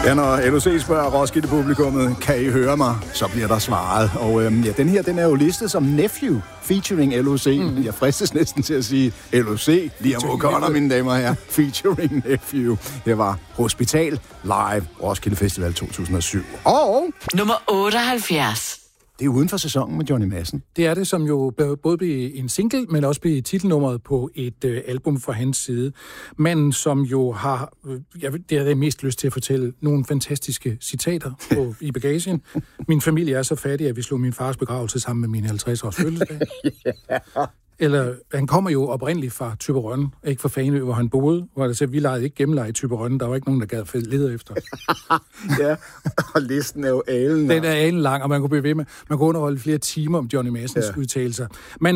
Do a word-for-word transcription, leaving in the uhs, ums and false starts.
Ja, når L O C spørger Roskilde-publikummet, kan I høre mig, så bliver der svaret. Og øhm, ja, den her, den er jo listet som Nephew, featuring L O C. Mm. Jeg fristes næsten til at sige L O C, Liam O'Connor, mine damer og herrer, featuring Nephew. Det var Hospital Live, Roskilde Festival to tusind og syv. Og nummer otteoghalvfjerds. Det er uden for sæsonen med Johnny Madsen. Det er det, som jo både blev en single, men også blev titelnummeret på et øh, album fra hans side. Men som jo har, øh, jeg, det har jeg mest lyst til at fortælle, nogle fantastiske citater på, i bagagen. Min familie er så fattig, at vi slog min fars begravelse sammen med min halvtreds års fødselsdag. Yeah. Eller, han kommer jo oprindeligt fra Thyborøn, ikke fra Fanø, hvor han boede, hvor der sagde, vi legede ikke gennemleje i Thyborøn, der var ikke nogen, der gad lede efter. Ja, og listen er jo alen. Den er alen lang, og man kunne blive ved med, man kunne underholde flere timer om Johnny Madsens ja. udtalelser. Men